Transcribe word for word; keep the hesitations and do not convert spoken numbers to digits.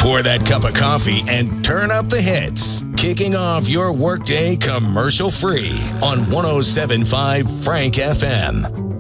Pour that cup of coffee and turn up the hits. Kicking off your workday commercial free on one oh seven point five Frank F M.